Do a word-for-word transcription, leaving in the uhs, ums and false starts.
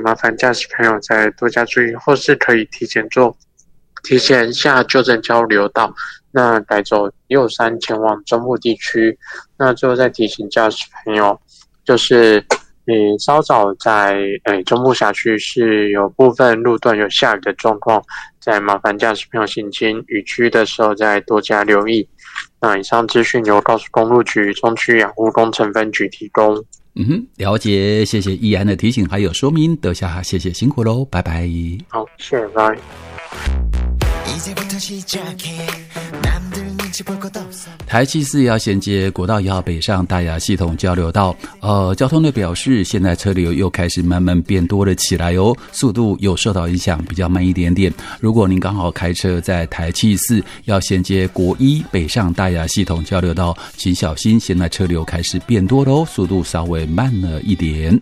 麻烦驾驶朋友再多加注意，或是可以提前做提前下旧正交流道，那改走右山前往中部地区。那最后再提醒驾驶朋友，就是你稍早在诶中部辖区是有部分路段有下雨的状况，再麻烦驾驶朋友行经雨区的时候再多加留意。那以上资讯由高速公路局中区养护工程分局提供。 嗯哼，了解，谢谢易安的提醒还有说明，德夏谢谢辛苦喽，拜拜。 好，谢谢，拜。 台七四要衔接国道一号北上大雅系统交流道，呃，交通队表示，现在车流又开始慢慢变多了起来哦，速度有受到影响，比较慢一点点。如果您刚好开车在台七四要衔接国一北上大雅系统交流道，请小心，现在车流开始变多了哦，速度稍微慢了一点。